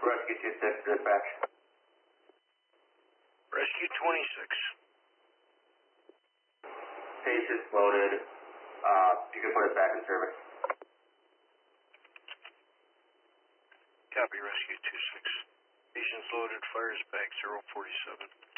Rescue 26, dispatch. Rescue 26. Patient's loaded. You can put it back in service. Copy, Rescue 26. Patient's loaded, fires back 047.